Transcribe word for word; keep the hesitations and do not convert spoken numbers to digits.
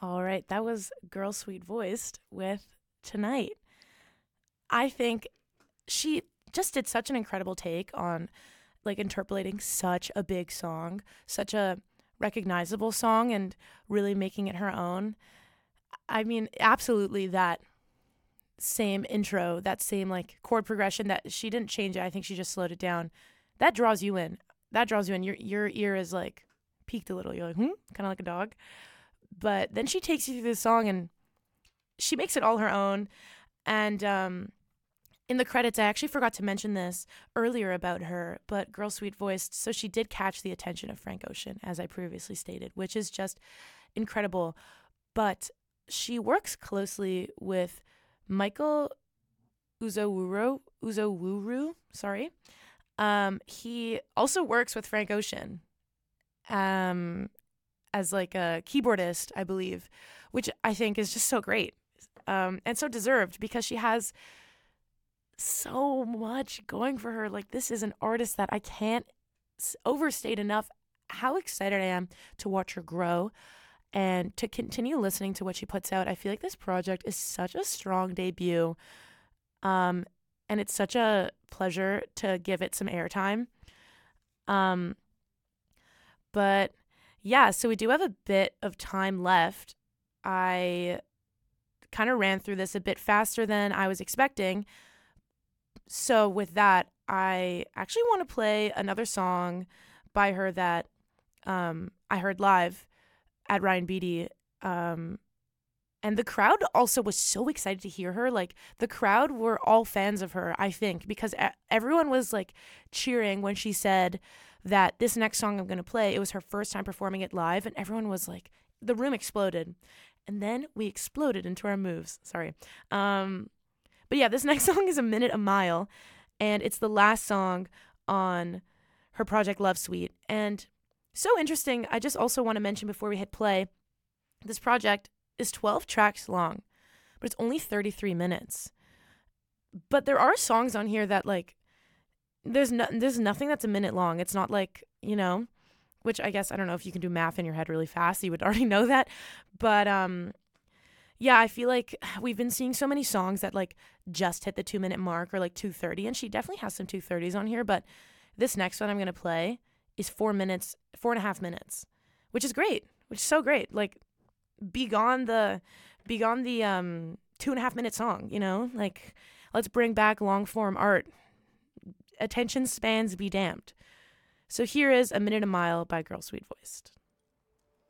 All right, that was Girl Sweet Voiced with Tonight. I think she just did such an incredible take on like interpolating such a big song, such a recognizable song, and really making it her own. I mean, absolutely that same intro, that same like chord progression that she didn't change it. I think she just slowed it down. That draws you in. That draws you in. Your your ear is like peaked a little. You're like, hmm, kind of like a dog. But then she takes you through the song and she makes it all her own. And um, in the credits, I actually forgot to mention this earlier about her, but Girl Sweet Voiced, so she did catch the attention of Frank Ocean, as I previously stated, which is just incredible. But she works closely with Michael Uzowuru, Uzowuru, sorry. Um, he also works with Frank Ocean um, as like a keyboardist, I believe, which I think is just so great um, and so deserved because she has so much going for her. Like, this is an artist that I can't overstate enough how excited I am to watch her grow and to continue listening to what she puts out. I feel like this project is such a strong debut. Um, and it's such a pleasure to give it some airtime. Um, but yeah, so we do have a bit of time left. I kind of ran through this a bit faster than I was expecting. So with that, I actually want to play another song by her that um, I heard live at Ryan Beatty. Um, and the crowd also was so excited to hear her. Like, the crowd were all fans of her, I think, because everyone was like cheering when she said that this next song I'm going to play, it was her first time performing it live. And everyone was like, the room exploded. And then we exploded into our moves. Sorry. Um, but yeah, this next song is A Minute a Mile. And it's the last song on her project Love Suite. And so interesting. I just also want to mention before we hit play, this project is twelve tracks long, but it's only thirty-three minutes. But there are songs on here that like there's no, there's nothing that's a minute long. It's not like, you know, which I guess I don't know if you can do math in your head really fast, you would already know that. But um yeah, I feel like we've been seeing so many songs that like just hit the two minute mark or like two thirty, and she definitely has some two thirties on here, but this next one I'm going to play is four minutes, four and a half minutes, which is great, which is so great. Like, be gone the, be gone the um, two and a half minute song, you know? Like, let's bring back long form art. Attention spans be damned. So here is A Minute a Mile by Girl Sweet Voiced.